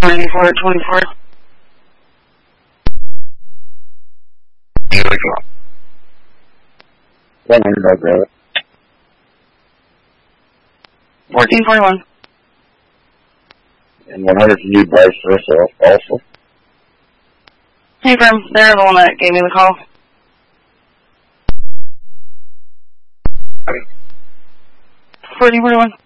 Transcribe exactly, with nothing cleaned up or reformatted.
ninety-four twenty-four. one hundred, I'll grab it. fourteen forty-one. And one hundred you need vice versa also. Hey, firm. They're the one that gave me the call. fourteen forty-one.